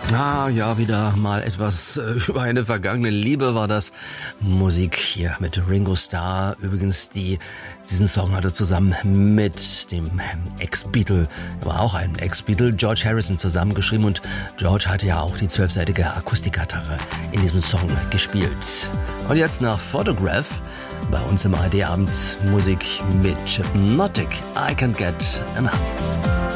Ah, ja, wieder mal etwas über eine vergangene Liebe war das. Musik hier mit Ringo Starr. Übrigens, diesen Song hat er zusammen mit dem Ex-Beatle, war auch ein Ex-Beatle, George Harrison zusammengeschrieben. Und George hatte ja auch die 12-seitige Akustikgitarre in diesem Song gespielt. Und jetzt nach Photograph. Bei uns im ARD-Abend Musik mit Hypnotic. I Can't Get Enough.